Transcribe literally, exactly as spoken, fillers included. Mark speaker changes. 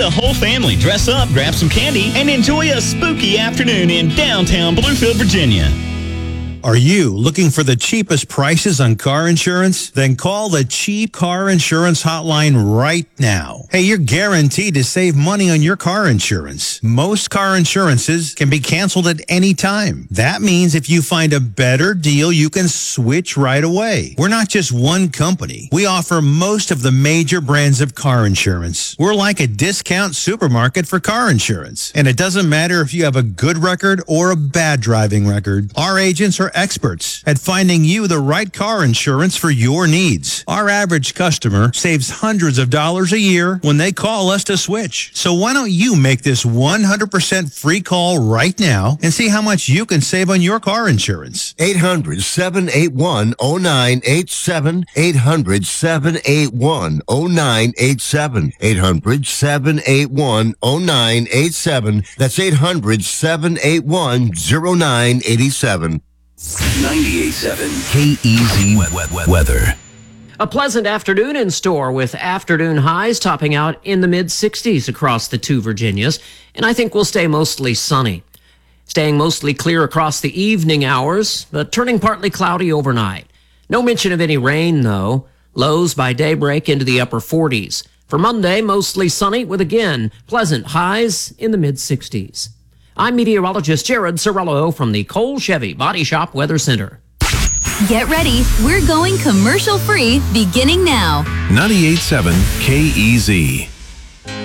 Speaker 1: the whole family dress up, grab some candy, and enjoy a spooky afternoon in downtown Bluefield, Virginia.
Speaker 2: Are you looking for the cheapest prices on car insurance? Then call the Cheap Car Insurance Hotline right now. Hey, you're guaranteed to save money on your car insurance. Most car insurances can be canceled at any time. That means if you find a better deal, you can switch right away. We're not just one company. We offer most of the major brands of car insurance. We're like a discount supermarket for car insurance. And it doesn't matter if you have a good record or a bad driving record. Our agents are experts at finding you the right car insurance for your needs. Our average customer saves hundreds of dollars a year when they call us to switch. So why don't you make this one hundred percent free call right now and see how much you can save on your car insurance?
Speaker 3: eight hundred, seven eight one, oh nine eight seven. eight hundred, seven eight one, oh nine eight seven. eight hundred, seven eight one, oh nine eight seven. That's eight hundred, seven eight one, oh nine eight seven.
Speaker 4: ninety-eight point seven K E Z weather.
Speaker 5: A pleasant afternoon in store with afternoon highs topping out in the mid sixties across the two Virginias, and I think we'll stay mostly sunny. Staying mostly clear across the evening hours, but turning partly cloudy overnight. No mention of any rain, though. Lows by daybreak into the upper forties. For Monday, mostly sunny with, again, pleasant highs in the mid sixties. I'm meteorologist Jared Sorello from the Cole Chevy Body Shop Weather Center.
Speaker 6: Get ready. We're going commercial free beginning now.
Speaker 4: ninety-eight point seven K E Z.